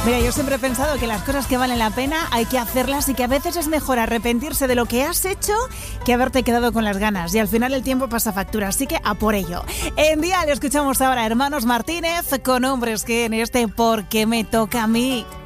Mira, yo siempre he pensado que las cosas que valen la pena hay que hacerlas y que a veces es mejor arrepentirse de lo que has hecho que haberte quedado con las ganas. Y al final el tiempo pasa factura, así que a por ello. En Dial escuchamos ahora a Hermanos Martínez con Hombres G en este Porque me toca a mí.